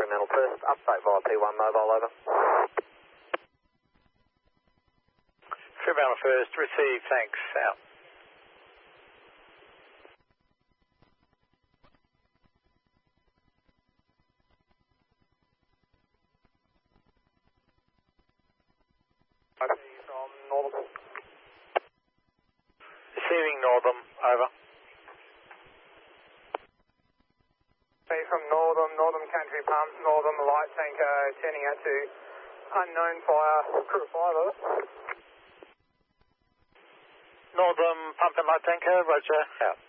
Fremantle First, update via P1 mobile, over. Fremantle First, receive, thanks, out. From Northern. Receiving Northern, over. From Northern Country Pump, Northern light tanker turning out to unknown fire, crew 5 over. Northern pump and light tanker, roger, out.